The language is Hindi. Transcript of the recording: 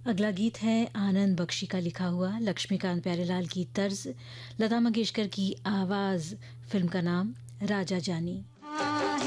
अगला गीत है आनंद बख्शी का लिखा हुआ, लक्ष्मीकांत प्यारेलाल की तर्ज, लता मंगेशकर की आवाज़, फिल्म का नाम राजा जानी।